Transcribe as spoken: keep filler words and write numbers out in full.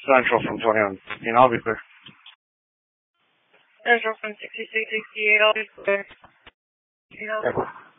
Central from twenty-one. You know, I'll be clear. Central from sixty-six sixty-eight, I'll be clear. You know. Okay.